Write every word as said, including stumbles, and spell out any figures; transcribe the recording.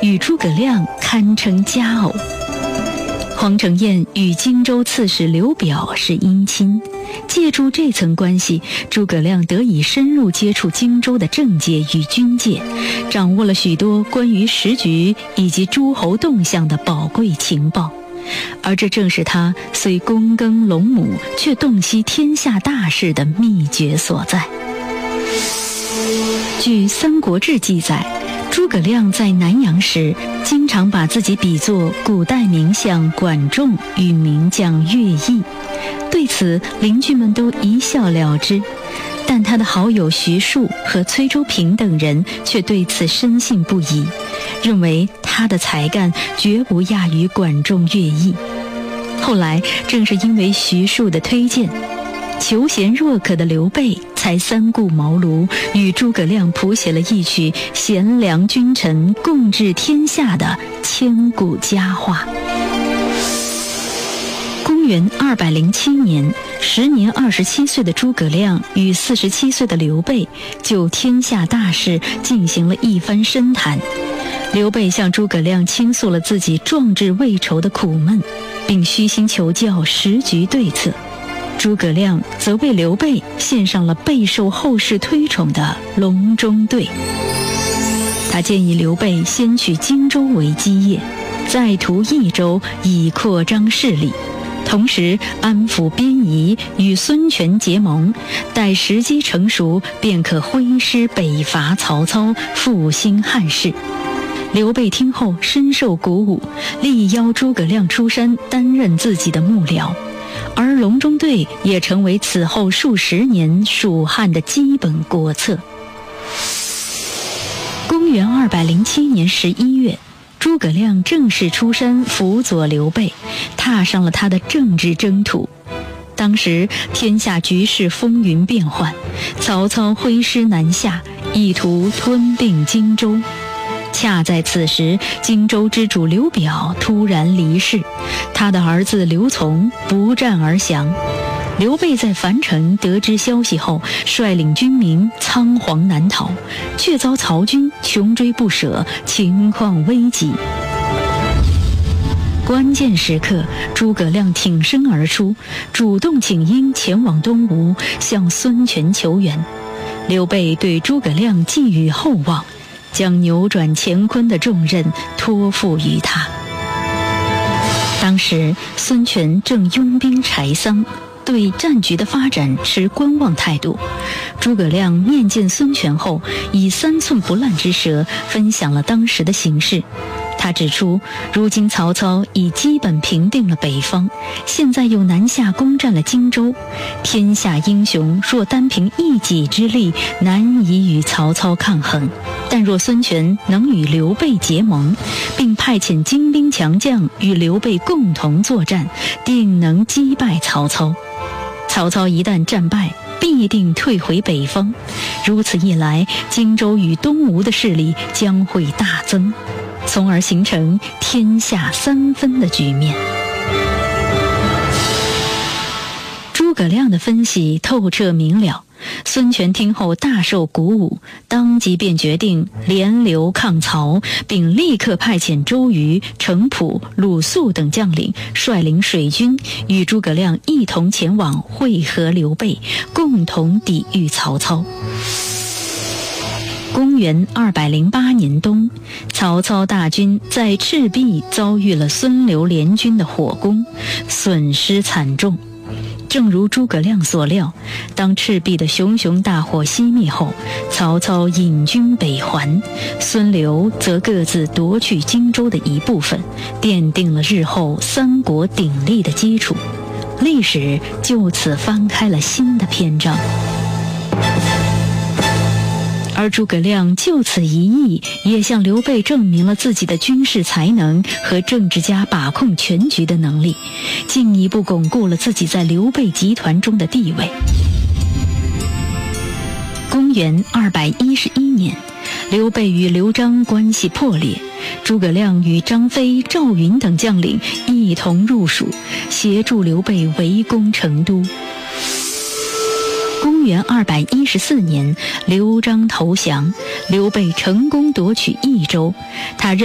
与诸葛亮堪称佳偶。黄承彦与荆州刺史刘表是姻亲，借助这层关系，诸葛亮得以深入接触荆州的政界与军界，掌握了许多关于时局以及诸侯动向的宝贵情报。而这正是他虽躬耕陇亩却洞悉天下大事的秘诀所在。据《三国志》记载，诸葛亮在南阳时，经常把自己比作古代名相管仲与名将乐毅。对此，邻居们都一笑了之，但他的好友徐庶和崔州平等人却对此深信不疑，认为他的才干绝不亚于管仲、乐毅。后来，正是因为徐庶的推荐，求贤若渴的刘备才三顾茅庐，与诸葛亮谱写了一曲贤良君臣共治天下的千古佳话。公元二百零七年，时年二十七岁的诸葛亮与四十七岁的刘备就天下大事进行了一番深谈。刘备向诸葛亮倾诉了自己壮志未酬的苦闷，并虚心求教时局对策。诸葛亮则为刘备献上了备受后世推崇的隆中对。他建议刘备先取荆州为基业，再图益州以扩张势力，同时安抚边夷，与孙权结盟，待时机成熟，便可挥师北伐曹操，复兴汉室。刘备听后深受鼓舞，力邀诸葛亮出山担任自己的幕僚，而隆中对也成为此后数十年蜀汉的基本国策。公元二百零七年十一月，诸葛亮正式出山辅佐刘备，踏上了他的政治征途。当时天下局势风云变幻，曹操挥师南下，意图吞并荆州。恰在此时，荆州之主刘表突然离世，他的儿子刘琮不战而降。刘备在樊城得知消息后，率领军民仓皇南逃，却遭曹军穷追不舍，情况危急。关键时刻，诸葛亮挺身而出，主动请缨前往东吴，向孙权求援。刘备对诸葛亮寄予厚望，将扭转乾坤的重任托付于他。当时孙权正拥兵柴桑，对战局的发展持观望态度。诸葛亮面见孙权后，以三寸不烂之舌分享了当时的形势。他指出，如今曹操已基本平定了北方，现在又南下攻占了荆州，天下英雄若单凭一己之力，难以与曹操抗衡。但若孙权能与刘备结盟，并派遣精兵强将与刘备共同作战，定能击败曹操。曹操一旦战败，必定退回北方，如此一来，荆州与东吴的势力将会大增，从而形成天下三分的局面。诸葛亮的分析透彻明了，孙权听后大受鼓舞，当即便决定联刘抗曹，并立刻派遣周瑜、程普、鲁肃等将领率领水军，与诸葛亮一同前往会合刘备，共同抵御曹操。公元二百零八年冬，曹操大军在赤壁遭遇了孙刘联军的火攻，损失惨重。正如诸葛亮所料，当赤壁的熊熊大火熄灭后，曹操引军北还，孙刘则各自夺取荆州的一部分，奠定了日后三国鼎立的基础。历史就此翻开了新的篇章。而诸葛亮就此一役，也向刘备证明了自己的军事才能和政治家把控全局的能力，进一步巩固了自己在刘备集团中的地位。公元二百一十一年，刘备与刘璋关系破裂，诸葛亮与张飞、赵云等将领一同入蜀，协助刘备围攻成都。公元二百一十四年，刘璋投降，刘备成功夺取益州。他认